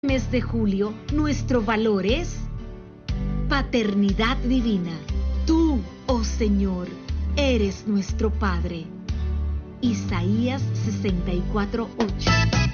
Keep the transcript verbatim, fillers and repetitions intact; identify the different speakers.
Speaker 1: Mes de julio, nuestro valor es paternidad divina. Tú, oh Señor, eres nuestro Padre. Isaías sesenta y cuatro, ocho.